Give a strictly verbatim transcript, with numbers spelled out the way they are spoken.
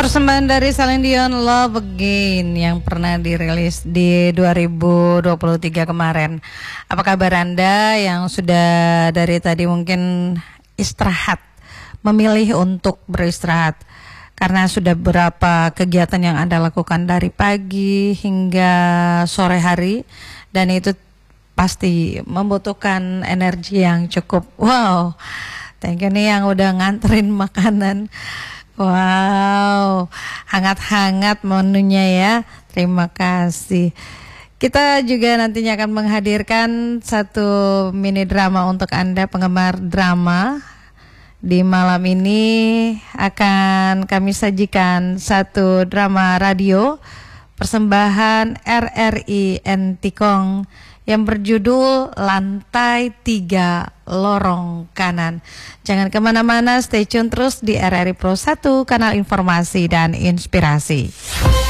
Persembahan dari Celine Dion, Love Again, yang pernah dirilis di dua ribu dua puluh tiga kemarin. Apa kabar Anda yang sudah dari tadi mungkin istirahat, memilih untuk beristirahat karena sudah beberapa kegiatan yang Anda lakukan dari pagi hingga sore hari, dan itu pasti membutuhkan energi yang cukup. Wow, thank you nih yang udah nganterin makanan. Wow, hangat-hangat menunya ya. Terima kasih. Kita juga nantinya akan menghadirkan satu mini drama untuk Anda penggemar drama. Di malam ini akan kami sajikan satu drama radio persembahan R R I Entikong yang berjudul Lantai Tiga Lorong Kanan. Jangan kemana-mana, stay tune terus di R R I Pro satu, kanal informasi dan inspirasi.